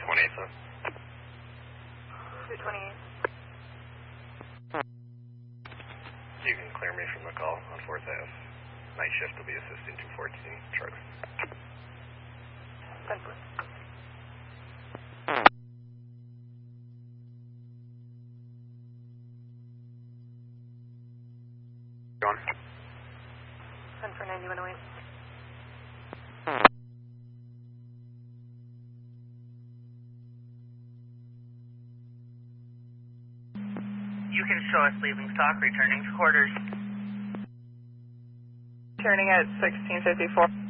228, sir. 228. You can clear me from the call on 4th Ave. Night shift will be assisting 214 trucks. 10 foot. Go on. 10 for 9108. You can show us leaving stock, returning to quarters. Turning at 1654.